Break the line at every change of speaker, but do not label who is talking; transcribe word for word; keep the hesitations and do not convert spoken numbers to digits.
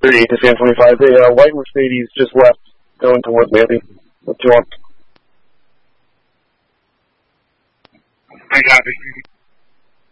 thirty-eight to fan twenty-five. Hey, uh, white Mercedes just left, going to work, maybe. What do you want?
I got it.